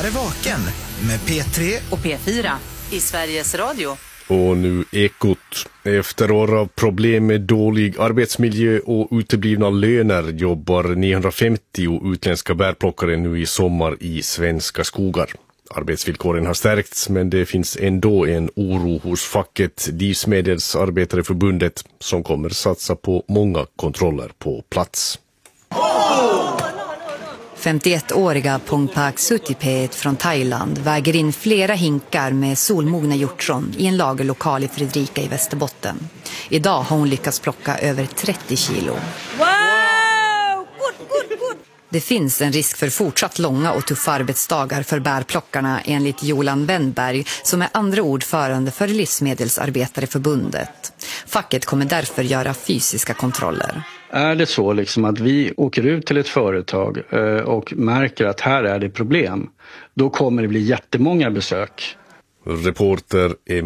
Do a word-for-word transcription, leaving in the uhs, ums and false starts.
här är Vaken med P tre och P fyra i Sveriges Radio. Och nu Ekot. Efter år av problem med dålig arbetsmiljö och uteblivna löner jobbar niohundrafemtio utländska bärplockare nu i sommar i svenska skogar. Arbetsvillkoren har stärkts, men det finns ändå en oro hos facket Livsmedelsarbetareförbundet som kommer satsa på många kontroller på plats. femtioettåriga Pongpak Sutipet från Thailand väger in flera hinkar med solmogna hjortron i en lagerlokal i Fredrika i Västerbotten. Idag har hon lyckats plocka över trettio kilo. Wow! Good, good, good. Det finns en risk för fortsatt långa och tuffa arbetsdagar för bärplockarna enligt Jolan Wennberg som är andra ordförande för Livsmedelsarbetareförbundet. Facket kommer därför göra fysiska kontroller. Är det så liksom att vi åker ut till ett företag och märker att här är det problem, då kommer det bli jättemånga besök. Reporter